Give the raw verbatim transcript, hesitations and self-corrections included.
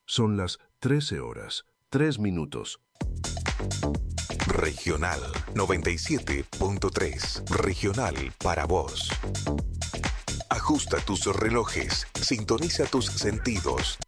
Son las trece horas, tres minutos. Regional noventa y siete punto tres. Regional para vos. Ajusta tus relojes, sintoniza tus sentidos.